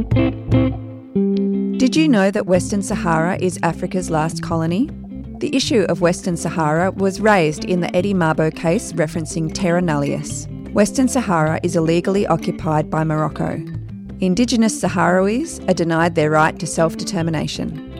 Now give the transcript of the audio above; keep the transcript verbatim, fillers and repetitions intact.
Did you know that Western Sahara is Africa's last colony? The issue of Western Sahara was raised in the Eddie Mabo case referencing Terra Nullius. Western Sahara is illegally occupied by Morocco. Indigenous Sahrawis are denied their right to self-determination.